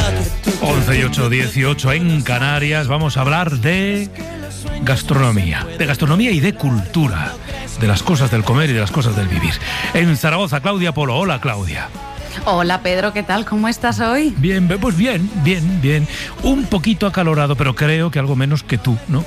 11:18 en Canarias. Vamos a hablar de gastronomía y de cultura, de las cosas del comer y de las cosas del vivir. En Zaragoza, Claudia Polo. Hola, Claudia. Hola, Pedro, ¿qué tal? ¿Cómo estás hoy? Bien, pues bien. Un poquito acalorado, pero creo que algo menos que tú, ¿no?